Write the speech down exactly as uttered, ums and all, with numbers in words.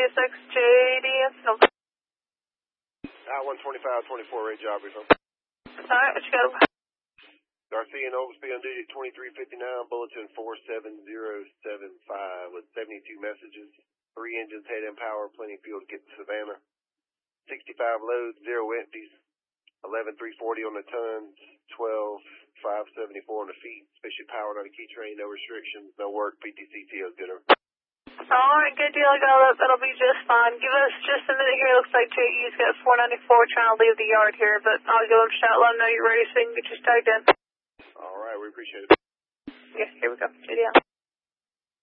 six J D S. No. I one twenty-five twenty-four, Ray Jobbery phone. Alright, what you got? Garcia and Oglesby on duty twenty-three fifty-nine, bulletin four seven zero seven five with seventy-two messages. Three engines, head and power, plenty of fuel to get to Savannah. sixty-five loads, zero empties. eleven three forty on the tons, twelve five seventy-four on the feet. Especially powered on a key train, no restrictions, no work. P T C T O's good. Alright, good deal. I got that. That'll be just fine. Give us just a minute here. Looks like J E's got four ninety-four trying to leave the yard here, but I'll give him a shout. Let him know you're ready so you can get your tagged in. All right, we appreciate it. Yeah, here we go. J D L.